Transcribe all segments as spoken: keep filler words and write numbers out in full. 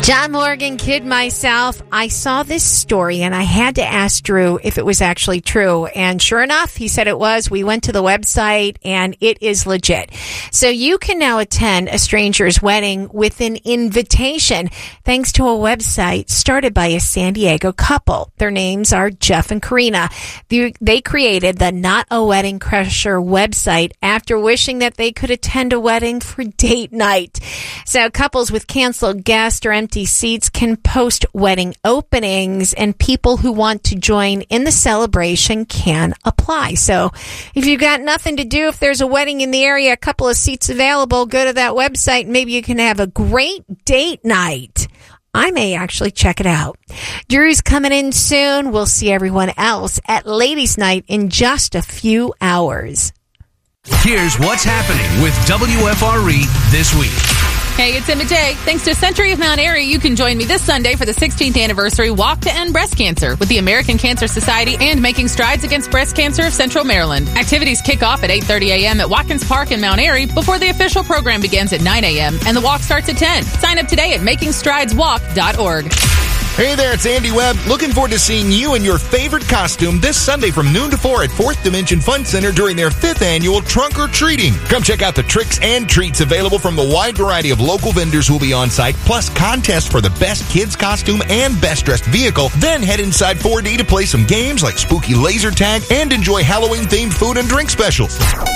John Morgan, kid myself. I saw this story and I had to ask Drew if it was actually true. And sure enough, he said it was. We went to the website and it is legit. So you can now attend a stranger's wedding with an invitation thanks to a website started by a San Diego couple. Their names are Jeff and Karina. They created the Not a Wedding Crusher website after wishing that they could attend a wedding for date night. So couples with canceled guests or empty seats can post wedding openings, and people who want to join in the celebration can apply. So if you've got nothing to do, if there's a wedding in the area, a couple of seats available, go to that website. Maybe you can have a great date night. I may actually check it out. Drew's coming in soon. We'll see everyone else at Ladies' Night in just a few hours. Here's what's happening with W F R E this week. Hey, it's Emma J. Thanks to Century of Mount Airy, you can join me this Sunday for the sixteenth anniversary Walk to End Breast Cancer with the American Cancer Society and Making Strides Against Breast Cancer of Central Maryland. Activities kick off at eight thirty a.m. at Watkins Park in Mount Airy before the official program begins at nine a.m. and the walk starts at ten. Sign up today at making strides walk dot org. Hey there, it's Andy Webb. Looking forward to seeing you in your favorite costume this Sunday from noon to four at Fourth Dimension Fun Center during their fifth annual Trunk or Treating. Come check out the tricks and treats available from the wide variety of local vendors who will be on site, plus contests for the best kids costume and best dressed vehicle. Then head inside four D to play some games like spooky laser tag and enjoy Halloween-themed food and drink specials.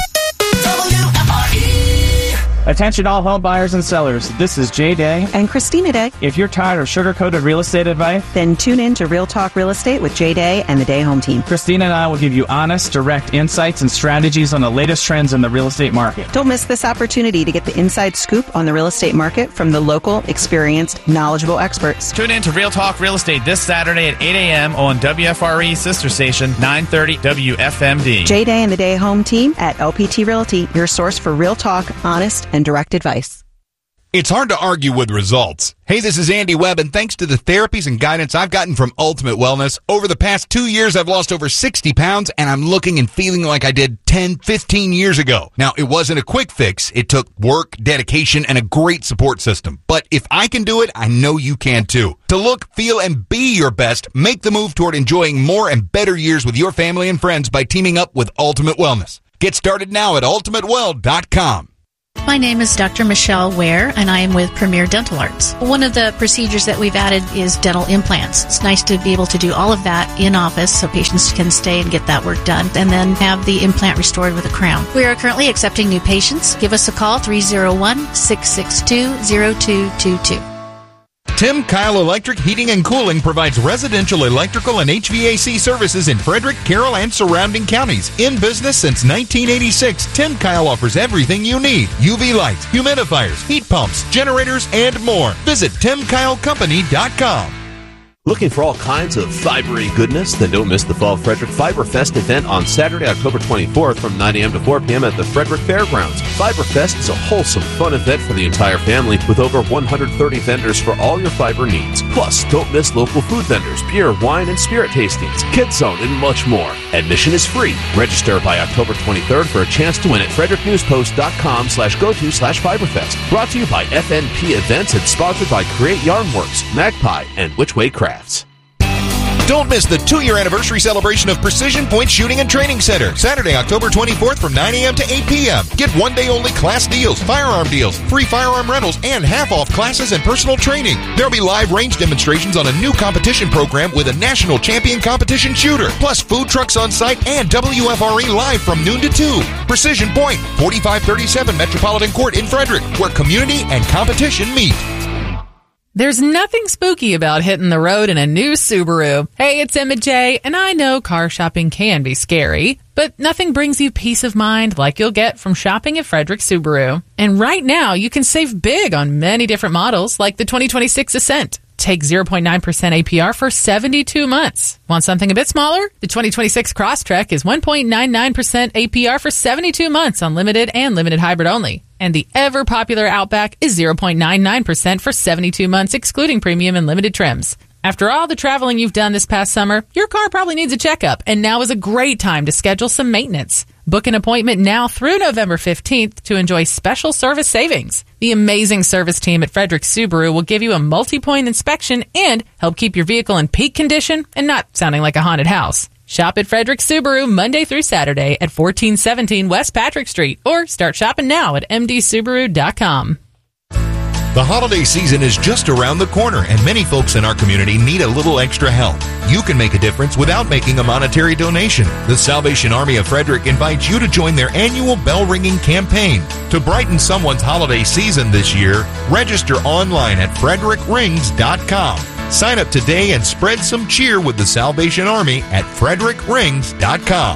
W F R E. Attention all home buyers and sellers. This is Jay Day and Christina Day. If you're tired of sugar-coated real estate advice, then tune in to Real Talk Real Estate with Jay Day and the Day Home Team. Christina and I will give you honest, direct insights and strategies on the latest trends in the real estate market. Don't miss this opportunity to get the inside scoop on the real estate market from the local, experienced, knowledgeable experts. Tune in to Real Talk Real Estate this Saturday at eight a.m. on W F R E sister station nine thirty W F M D. Jay Day and the Day Home Team at L P T Realty, your source for real talk, honest, and direct advice. It's hard to argue with results. Hey, this is Andy Webb, and thanks to the therapies and guidance I've gotten from Ultimate Wellness, over the past two years I've lost over sixty pounds, and I'm looking and feeling like I did ten, fifteen years ago. Now, it wasn't a quick fix. It took work, dedication, and a great support system. But if I can do it, I know you can too. To look, feel, and be your best, make the move toward enjoying more and better years with your family and friends by teaming up with Ultimate Wellness. Get started now at ultimate well dot com. My name is Doctor Michelle Ware, and I am with Premier Dental Arts. One of the procedures that we've added is dental implants. It's nice to be able to do all of that in office so patients can stay and get that work done, and then have the implant restored with a crown. We are currently accepting new patients. Give us a call, three oh one, six six two, oh two two two. Tim Kyle Electric Heating and Cooling provides residential electrical and H V A C services in Frederick, Carroll, and surrounding counties. In business since nineteen eighty-six, Tim Kyle offers everything you need. U V lights, humidifiers, heat pumps, generators, and more. Visit tim kyle company dot com. Looking for all kinds of fibery goodness? Then don't miss the Fall Frederick Fiber Fest event on Saturday, October twenty-fourth from nine a.m. to four p.m. at the Frederick Fairgrounds. Fiber Fest is a wholesome, fun event for the entire family with over one hundred thirty vendors for all your fiber needs. Plus, don't miss local food vendors, beer, wine, and spirit tastings, Kids Zone, and much more. Admission is free. Register by October twenty-third for a chance to win at frederick newspost dot com slash go to slash fiberfest. Brought to you by F N P Events and sponsored by Create Yarnworks, Magpie, and Which Way Crafts. Don't miss the two-year anniversary celebration of Precision Point Shooting and Training Center, Saturday, October twenty-fourth from nine a.m. to eight p.m. Get one-day-only class deals, firearm deals, free firearm rentals, and half-off classes and personal training. There'll be live range demonstrations on a new competition program with a national champion competition shooter, plus food trucks on site and W F R E live from noon to two. Precision Point, forty-five thirty-seven Metropolitan Court in Frederick, where community and competition meet. There's nothing spooky about hitting the road in a new Subaru. Hey, it's Emma J, and I know car shopping can be scary, but nothing brings you peace of mind like you'll get from shopping at Frederick Subaru. And right now, you can save big on many different models, like the twenty twenty-six Ascent. Take zero point nine percent A P R for seventy-two months. Want something a bit smaller? The twenty twenty-six Crosstrek is one point nine nine percent A P R for seventy-two months on limited and limited hybrid only. And the ever-popular Outback is zero point nine nine percent for seventy-two months, excluding premium and limited trims. After all the traveling you've done this past summer, your car probably needs a checkup, and now is a great time to schedule some maintenance. Book an appointment now through November fifteenth to enjoy special service savings. The amazing service team at Frederick Subaru will give you a multi-point inspection and help keep your vehicle in peak condition and not sounding like a haunted house. Shop at Frederick Subaru Monday through Saturday at fourteen seventeen West Patrick Street or start shopping now at m d subaru dot com. The holiday season is just around the corner, and many folks in our community need a little extra help. You can make a difference without making a monetary donation. The Salvation Army of Frederick invites you to join their annual bell ringing campaign. To brighten someone's holiday season this year, register online at frederick rings dot com. Sign up today and spread some cheer with the Salvation Army at frederick rings dot com.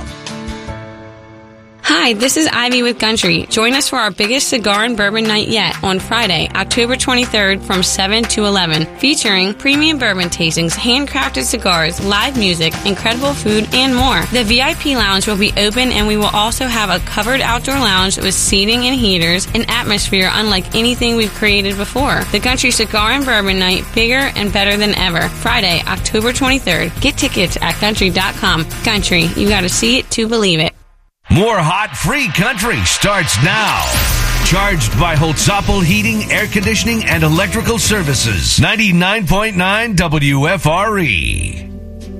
Hi, this is Ivy with Country. Join us for our biggest cigar and bourbon night yet on Friday, October twenty-third from seven to eleven, featuring premium bourbon tastings, handcrafted cigars, live music, incredible food, and more. The V I P lounge will be open, and we will also have a covered outdoor lounge with seating and heaters, an atmosphere unlike anything we've created before. The Country Cigar and Bourbon Night, bigger and better than ever. Friday, October twenty-third. Get tickets at country dot com. Country, you gotta see it to believe it. More hot free country starts now. Charged by Holtzapfel Heating, Air Conditioning, and Electrical Services. ninety-nine point nine W F R E.